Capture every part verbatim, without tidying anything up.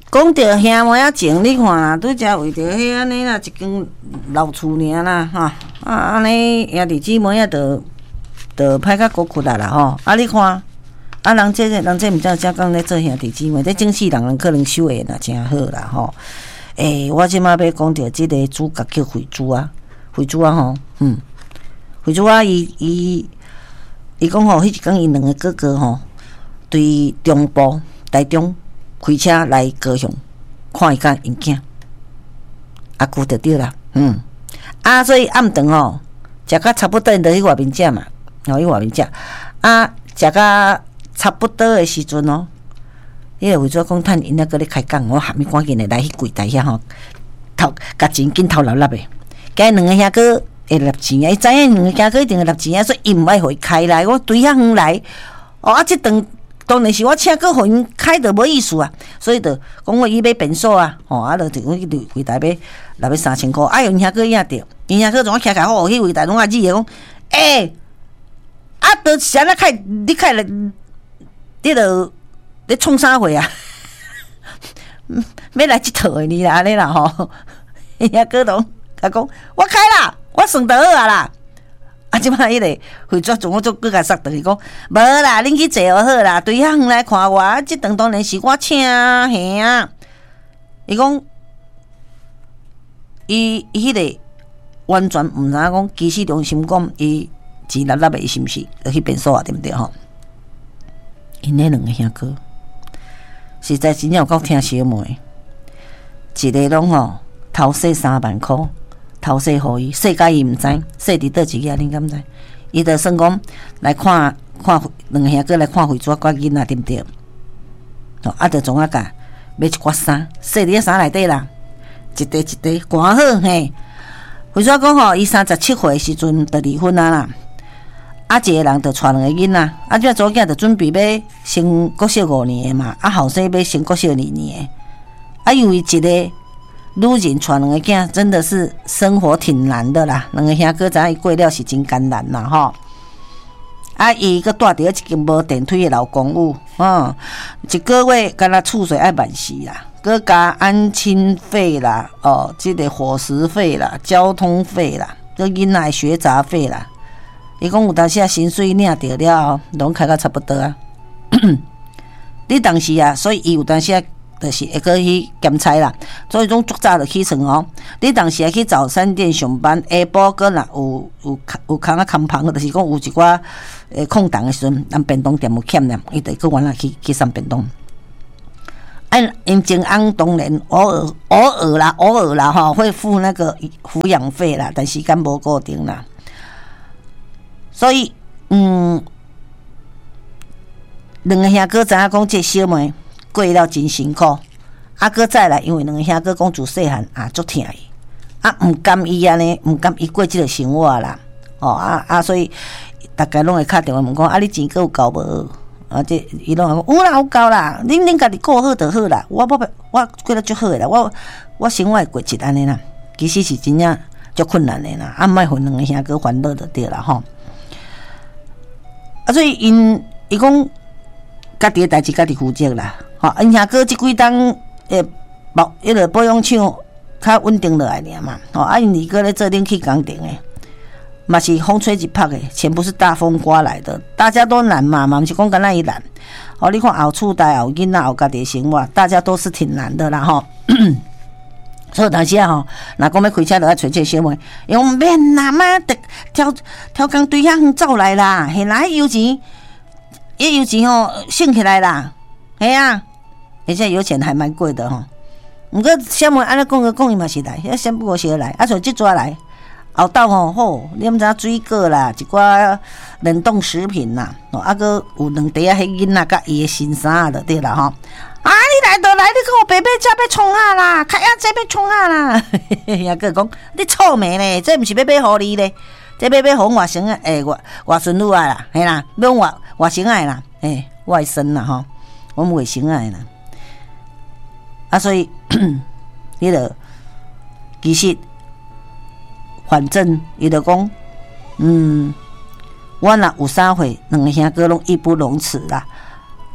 讲到兄妹仔情，你看啦，拄则为着迄安尼啦，一间老厝尔啦，哈啊安尼兄弟姊妹仔着着歹甲骨骨啦啦吼。啊，你看。啊，人这个人这毋知才讲咧做兄弟姊妹，这正式人人可能修的啦，真好啦吼。诶、欸，我即马要讲着即个主角叫惠珠啊，惠珠啊吼，嗯，惠珠啊，伊伊伊讲吼，迄一天因两个哥哥吼，对中部台中开车来高雄看伊甲因囝，啊，顾着对啦，嗯，啊，所以暗顿吼，食甲差不多，因着去外面食嘛，吼去外面食，啊，食甲。差不多的时阵哦，迄个为做讲趁因那个咧开讲，我还没赶紧的来去柜台遐吼，偷甲钱紧偷落落的。甲两个兄哥会立钱啊，伊知影两个兄哥一定会立钱啊，所以伊毋爱互伊开来。我对遐远来，哦啊，即顿当然是我请个互因开着无意思啊，所以着讲我伊买便所啊，吼啊，着我去柜台买六百三千箍，啊，因兄哥影着，因兄哥怎啊徛徛好，去柜台拢啊指个讲，诶、欸，啊，着啥啦开你开来。你著咧创啥货啊？要来即套的你啦，安尼啦吼。伊遐哥拢甲讲，我开啦，我算得好啊啦。啊，即摆迄个会作从我做搁甲杀倒去讲，无啦，恁去坐就好啦。对遐远来看我，啊，即顿当然是我请嘿啊。伊讲，伊伊迄个完全毋知影讲，其实良心讲，伊钱立立的，是毋是？就去变数啊，对毋对吼？因迄两个兄哥，实在真正有够疼小妹，一个拢吼偷洗三万箍，偷洗互伊，洗甲伊毋知，洗伫倒一个恁敢知？伊着算讲来看看两个兄哥来看惠珠寡囡仔对毋对？哦，啊，着总啊甲买一寡衫，洗伫个衫内底啦，一块一块挂好嘿。惠珠讲吼，伊三十七岁时阵着离婚啊啦。啊，一个人着带两个囡仔，啊，这查某囝着准备要生国小五年的嘛，啊，后生要生国小二年的，啊，因为一个女人带两个囝，真的是生活挺难的啦。两个兄哥知影伊过了是真艰难啦吼。啊，伊阁住伫一间无电梯的老公寓，嗯，一个月敢若厝税爱万四啦，阁加安亲费啦，哦，即、这个伙食费啦、交通费啦，阁囡仔学杂费啦。伊讲有当时啊，薪水领着了后，拢开到差不多啊。你当时啊，所以伊有当时啊，就是会去去兼差啦。所以种足早就起床哦。你当时啊去早餐店上班，下晡个若有有有空啊空棚，就是讲有一寡诶空档的时阵，咱便当店有欠咧，伊就去原来去去送便当。啊，因前翁当然偶尔偶尔啦，偶尔啦吼，会付那个抚养费啦，但时间无固定啦。所以，嗯，两个兄哥知影讲，这小妹过了真辛苦，啊，搁再来，因为两个兄哥讲自细汉啊，足疼伊，啊，毋甘伊安尼，毋甘伊过即个生活啦，哦啊啊，所以大家拢会敲电话问讲，啊，你钱搁有够无？啊，这伊拢讲有啦，有够啦，恁恁家己过好就好啦，我我我过得足好诶啦，我我生活会过一安尼啦，其实是真正足困难诶啦，啊，莫分两个兄哥烦恼就对啦吼。啊，所以因伊讲家己诶代志家己负责啦，吼，因兄哥即几档诶保迄个保养厂较稳定落来尔嘛，吼，啊因二哥咧做冷气工程诶，嘛是风吹日拍诶，钱不是大风刮来的，大家都难嘛，嘛毋是讲干那伊难，哦，你看后厝代后囡仔后家己生活，大家都是挺难的啦，吼。所以当时啊吼，若讲要开车，就要找这小妹，伊讲免啦，妈的挑挑工对遐远走来啦，嘿啦，迄油钱，迄油钱吼省起来啦，嘿啊，而且油钱还蛮贵的吼。毋过小妹安尼讲个讲伊嘛是来，遐先不过是来，啊像即抓来，后昼吼好，你毋知影水果啦，一寡冷冻食品啦，哦，啊个有两袋啊，迄囡仔甲伊诶新衫就对啦吼。啊！你来就来，你跟我白白车要创啊啦，开啊车要创啊啦！遐个讲你臭美咧，这毋是要买互你咧，这要买互外甥啊，诶、欸，外外孙女啊啦，嘿啦，要外外甥啊啦，诶、欸，外甥啦吼，我们外甥啊啦。啊，所以迄个其实反正伊就讲，嗯，我若有啥货，两个兄哥拢义不容辞啦。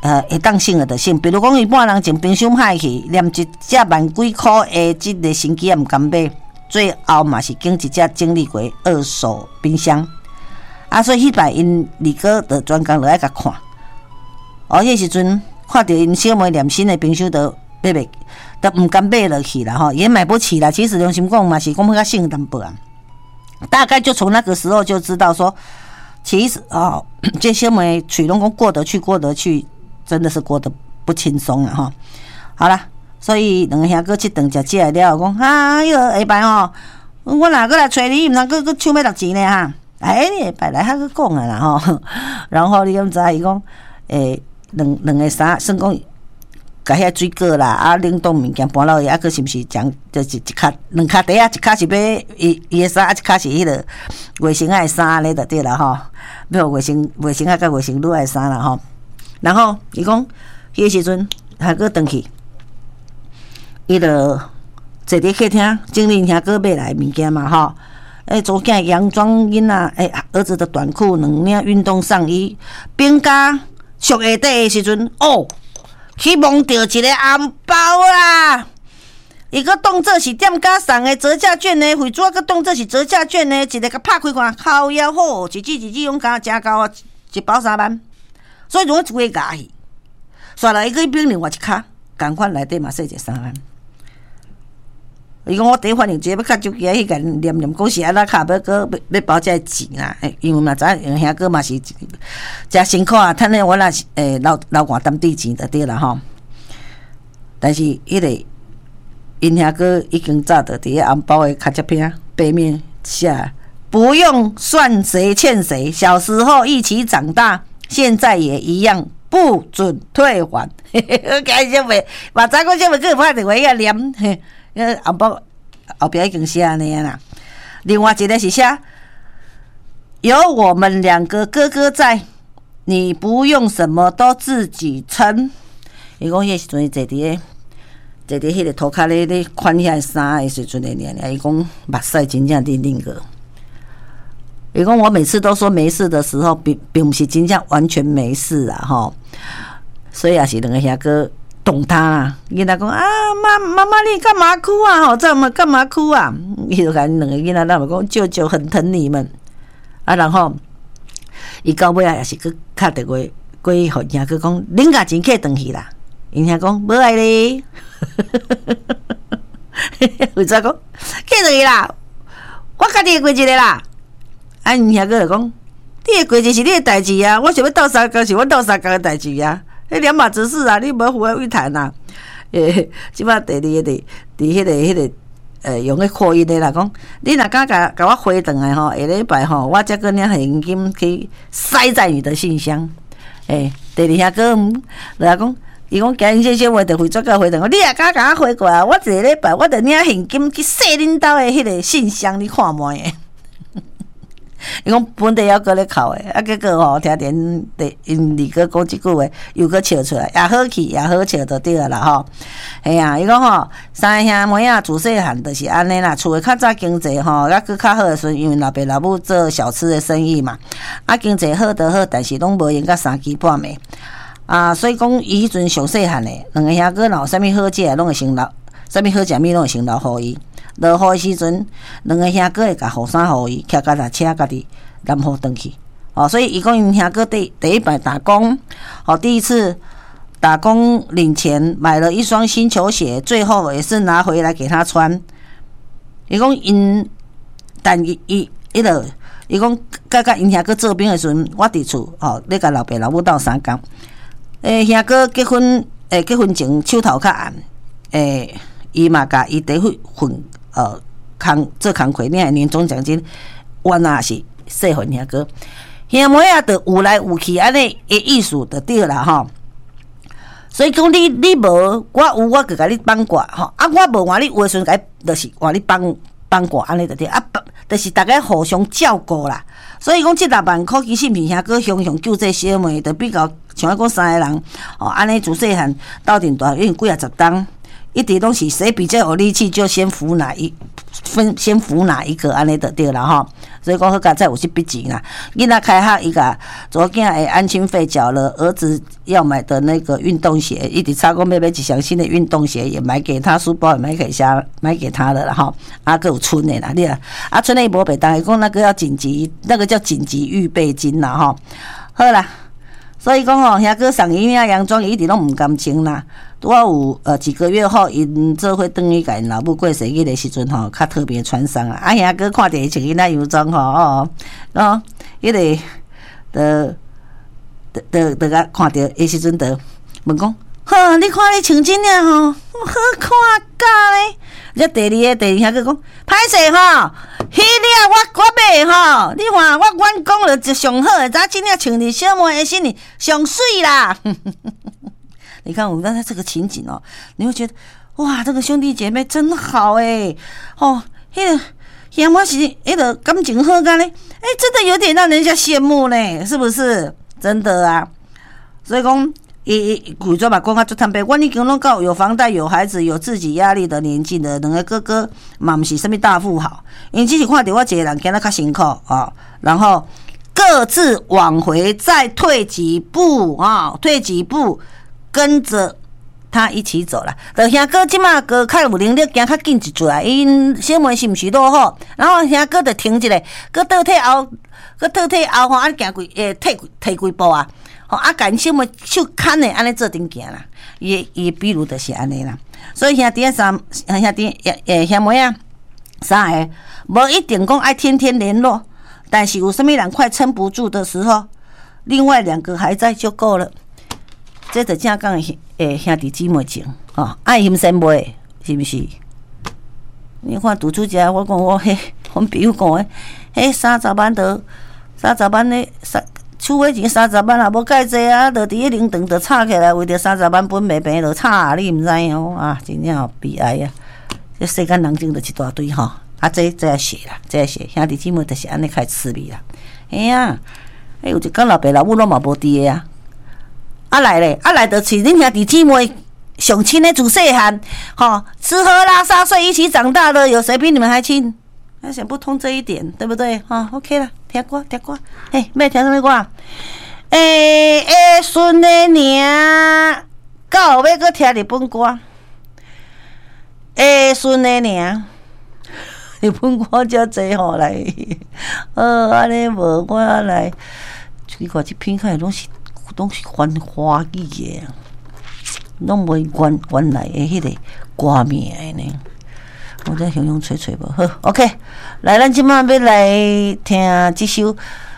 呃会当性的就性，比如讲伊半人前冰箱歹去，连一只万几箍的即个神机也毋敢买，最后嘛是经一只经历过二手冰箱。啊，所以迄摆因二哥的专工落来甲看，哦，迄时阵看到因小妹连新的冰箱都买袂，都毋敢买落去啦吼，也买不起啦。其实良心讲嘛是讲较性淡薄啊。大概就从那个时候就知道说，其实哦，这小妹娶拢讲过得去，过得去，真的是过得不轻松啊哈。好啦，所以两个兄哥去顿食食了，讲啊，迄个下摆吼，我若过来找你，毋通搁搁抢要六钱呢哈。哎，你下摆来还搁讲啊啦吼。然后你敢知伊讲，诶，两两个衫，算讲。甲遐水果啦，啊，冷冻物件搬落去，啊，佫是毋是将就是一骹两骹袋啊，一骹是买伊伊诶衫，啊，一骹是迄个卫生诶衫安尼就对啦吼。要卫生卫生啊，甲卫生女诶衫啦吼。然后伊讲，迄个时阵还佫转去，伊就坐伫客厅，整理遐佫买来物件嘛吼。诶，昨囝洋装囡仔，诶，儿子的短裤，两领运动上衣，边加俗下底诶时阵，哦。去摸到一个红包啦！伊个当做是店家送的折价券呢，惠珠个当做是折价券呢，一个甲拍开看，靠腰好，一支一支用甲真高啊，一包三万，所以我一个牙去，刷来伊个变另外一卡，共款内底嘛说一三万。伊讲我第一反应直接要卡手机迄个念念讲是安那卡要个要包这钱啦，因为嘛知影兄哥嘛是真辛苦啊，趁咧我若是诶老老寒担底钱就对啦吼。但是迄个因兄哥已经早就伫个红包的卡夹片背面写不用算谁欠谁，小时候一起长大，现在也一样，不准退还。开始袂，嘛知讲这袂去拍电话遐念嘿。呃，红包后边已经写安尼啦。另外一个是写有我们两个哥哥在，你不用什么都自己撑。伊讲迄时阵坐伫个坐伫迄个涂骹咧咧款遐衫的时阵的年伊讲目屎真正伫另个。伊讲我每次都说没事的时候，并并不是真正完全没事啊吼。所以也是两个兄哥。懂他啦，囡仔讲啊，妈妈妈你干嘛哭啊？吼，这么干嘛哭啊？伊就甲两个囡仔那么讲，舅舅很疼你们啊。然后伊到尾啊，也是去敲电话过去，互兄哥讲，恁家钱客转去啦。因兄讲无爱咧，为怎讲客转去啦？我家己会过一个啦。啊，因兄哥就讲，你会过一是你的代志啊，我想要斗相共是我斗相共的代志啊。迄两码子事啊，你无符合预谈呐。诶，即摆第二个伫伫迄个迄个呃用个扩音的啦，讲你若敢甲甲我回转来吼，下礼拜吼，我再个领现金去塞在你的信箱。诶，第二下个就讲，伊讲今日这些话就回转个回转，你若敢甲我回过来，我一个礼拜我就领现金去塞恁兜的迄个信箱，你看卖诶。伊讲本地还搁咧哭诶，啊结果吼听见第因二哥讲即句话，又搁笑出来，也好气也好笑就对啦吼。嘿啊，伊讲吼，三兄妹仔自细汉就是安尼啦，厝诶较早经济吼，啊搁较好诶时阵，因为老爸老母做小吃诶生意嘛，啊经济好得好，但是拢无用到三更半暝啊，所以讲伊迄阵上细汉诶，两个兄哥若有啥物好食，拢会先留，啥物好食物拢会先留互伊。落雨时阵，两个兄哥会甲雨伞互伊，骑脚踏车家己南湖转去。哦，所以伊讲因兄哥第第一摆打工，哦，第一次打工领钱买了一双新球鞋，最后也是拿回来给他穿。伊讲因，但伊伊迄个，伊讲甲甲因兄哥做兵的时阵，我伫厝哦，咧甲老爸老母斗相共。诶，兄哥结婚诶，结婚前手头较暗，诶，伊嘛甲伊第一份。呃，工做工课领年终奖金，我那是细份兄哥，兄妹仔就有来有去安尼的意思就对啦吼。所以讲你你无，我有我就甲你放过吼，啊我无换你有诶时阵，甲就是换你放放过安尼就对，啊，就是大家互相照顾啦。所以讲这六万块其实毋是兄哥雄雄救这小妹，就比较像讲三个人哦，安尼自细汉斗阵大，因为几啊十档。 一直拢是谁比较有力气，就先扶哪一分，先扶哪一个安尼就对了哈。所以讲，好佳在有去逼钱啦。囡仔开学，伊个左囝诶安亲费缴了，儿子要买的那个运动鞋，一直差讲要买一双新的运动鞋也买给他，书包也买给他，买给他了啦哈。啊，个有存的啦，你啊，啊存的无白当，伊讲那个要紧急，那个叫紧急预备金啦哈。好啦。所以讲吼，兄哥送伊领洋装，伊一直拢毋甘穿啦。拄好有呃几个月后，因做伙转去甲因老母过生日的时阵吼，较特别穿上啊。啊，兄哥看着伊穿伊那洋装吼，哦，哦，迄个，得得得得个看着伊时阵得问讲，呵，你看你穿真领吼，好看甲咧。这第二个第二兄哥讲，歹势吼，迄领我我买吼，你看我阮讲了就上好的，早真领穿伫小妹的身里上水啦。你看我刚才这个情景哦，你会觉得哇，这个兄弟姐妹真好诶，哦，迄、那个兄妹是迄个感情好干咧，哎，真的有点让人家羡慕呢，是不是？真的啊，所以讲。伊伊规做嘛讲啊足坦白，阮已经拢到有房贷、有孩子、有自己压力的年纪了。两个哥哥嘛，毋是什么大富豪，因只是看到我一个人今仔较辛苦啊、哦，然后各自往回再退几步啊、哦，退几步，跟着他一起走了。就兄哥即马个较有能力行较紧一撮啊，因小妹是毋是落好？然后兄哥就停一下，搁倒退后，搁倒退后吼，啊行几诶退退几步啊？哦，啊，甲因小妹手牵的安尼做阵行啦，伊伊比如就是安尼啦。所以兄弟三兄弟诶兄妹啊，三个无一定讲爱天天联络，但是有什么人快撑不住的时候，另外两个还在就够了。这就正讲诶兄弟姊妹情哦，爱心先袂是不是？你看拄出家，我讲我迄，阮朋友讲诶，迄三十万都三十万的三。厝尾钱三十万也无介济啊，就伫迄灵堂就吵起来，为着三十万本袂平就吵啊，你毋知哦啊，真正悲哀啊！这世间人情就一大堆吼，啊，这这也是啦，这也是兄弟姊妹就是安尼开始味啦。哎呀，哎有一天老爸老母拢嘛无伫个啊，啊来咧，啊来就是恁兄弟姊妹上亲的自细汉，吼吃喝拉撒睡一起长大的，有谁比你们还亲？还想不通这一点，对不对？哈 ，OK 啦。听歌，听歌，嘿，要听什么歌？诶、欸，下顺的名，到后尾搁听日本歌。下顺的名，日本歌遮济吼来，呃，安尼无我来，奇怪，这片开拢是拢是翻华语的，拢袂原原来的迄个歌名的呢。我再形容吹吹无好 ，OK， 来，咱即摆要来听即首，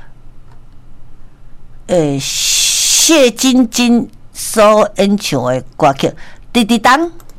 诶、欸，谢金金所演唱的歌曲《滴滴当》。